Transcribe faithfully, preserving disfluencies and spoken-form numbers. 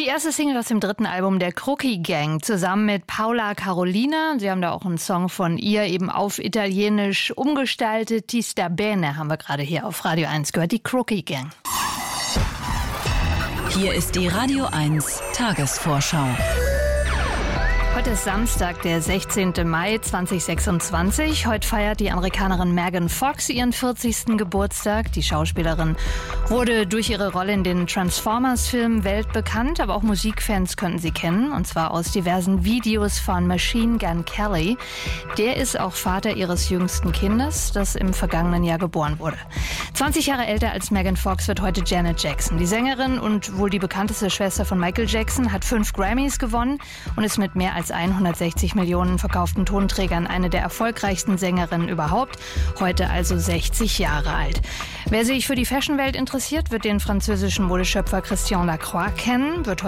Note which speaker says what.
Speaker 1: erste Single aus dem dritten Album der Crookie Gang zusammen mit Paola Carolina. Sie haben da auch einen Song von ihr eben auf Italienisch umgestaltet. Ti sta bene haben wir gerade hier auf Radio eins gehört, die Crookie Gang.
Speaker 2: Hier ist die Radio eins Tagesvorschau.
Speaker 1: Heute ist Samstag, der sechzehnten Mai zweitausendsechsundzwanzig. Heute feiert die Amerikanerin Megan Fox ihren vierzigsten Geburtstag. Die Schauspielerin wurde durch ihre Rolle in den Transformers-Filmen weltbekannt, aber auch Musikfans könnten sie kennen, und zwar aus diversen Videos von Machine Gun Kelly. Der ist auch Vater ihres jüngsten Kindes, das im vergangenen Jahr geboren wurde. zwanzig Jahre älter als Megan Fox wird heute Janet Jackson. Die Sängerin und wohl die bekannteste Schwester von Michael Jackson hat fünf Grammys gewonnen und ist mit mehr als hundertsechzig Millionen verkauften Tonträgern eine der erfolgreichsten Sängerinnen überhaupt, heute also sechzig Jahre alt. Wer sich für die Fashionwelt interessiert, wird den französischen Modeschöpfer Christian Lacroix kennen, wird